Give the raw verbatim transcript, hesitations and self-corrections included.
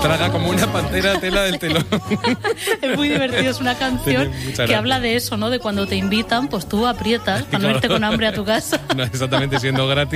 Traga como una pantera tela del telón. Es muy divertido, es una canción que habla de eso, ¿no? De cuando te invitan, pues tú aprietas para no irte con hambre a tu casa. No, exactamente, siendo gratis.